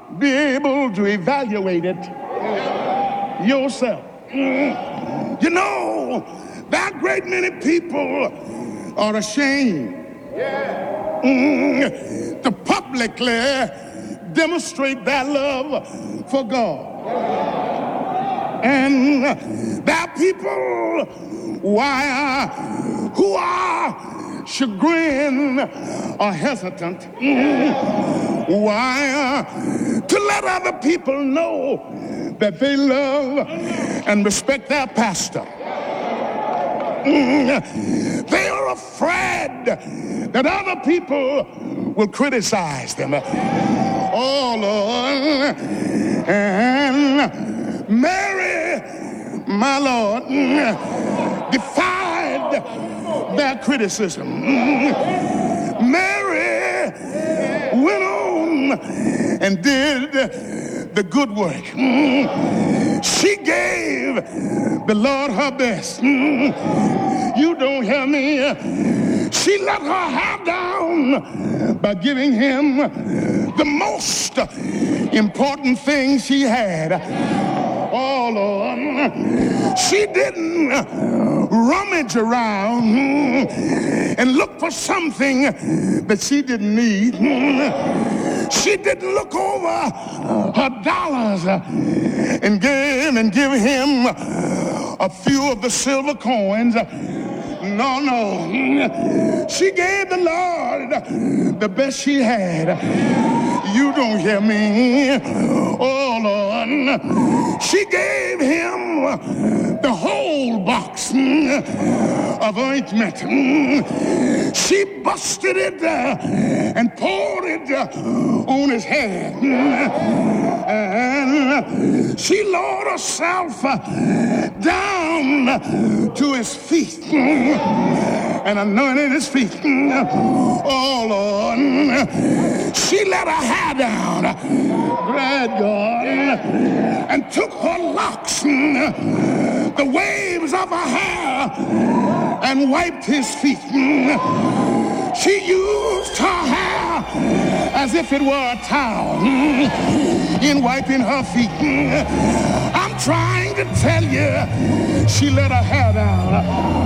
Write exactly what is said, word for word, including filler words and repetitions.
be able to evaluate it yourself. You know, that great many people are ashamed mm, to publicly demonstrate their love for God. And there are people why, who are chagrined or hesitant mm, why to let other people know that they love and respect their pastor. Mm, they are afraid that other people will criticize them. Oh, Lord. And Mary, my Lord, mm, defied their criticism. Mm, Mary went on and did the good work. Mm, she gave the Lord her best. Mm, you don't hear me. She let her hair down by giving him the most important thing she had. Oh, Lord. She didn't rummage around and look for something that she didn't need. She didn't look over her dollars and give and give him a few of the silver coins. No, no. She gave the Lord the best she had. You don't hear me. Oh, Lord. She gave him the whole box of ointment. She busted it and poured it on his head. And she lowered herself down to his feet and anointed his feet. Oh, Lord. She let her hair down, great God, and took her locks, the waves of her hair, and wiped his feet. She used her hair as if it were a towel in wiping her feet. I'm trying to tell you, she let her hair down.